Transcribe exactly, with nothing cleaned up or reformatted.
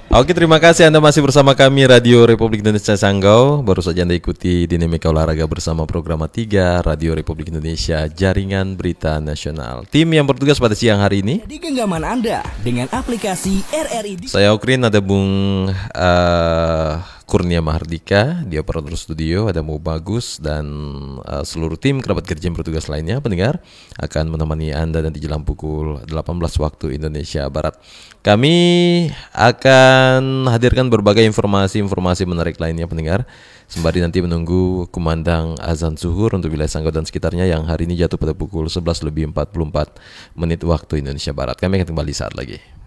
Oke, terima kasih Anda masih bersama kami Radio Republik Indonesia Sanggau. Baru saja Anda ikuti Dinamika Olahraga bersama Program tiga Radio Republik Indonesia Jaringan Berita Nasional. Tim yang bertugas pada siang hari ini di genggaman Anda dengan aplikasi R R I. Saya Okrin, ada Bung uh, Kurnia Mahardika di operator studio, ada Mo Bagus dan uh, seluruh tim kerabat kerja yang bertugas lainnya. Pendengar akan menemani Anda nanti jelang pukul delapan belas waktu Indonesia Barat. Kami akan hadirkan berbagai informasi-informasi menarik lainnya, pendengar, sembari nanti menunggu kumandang azan zuhur untuk wilayah Sanggau dan sekitarnya yang hari ini jatuh pada pukul sebelas lebih empat puluh empat menit waktu Indonesia Barat. Kami akan kembali saat lagi.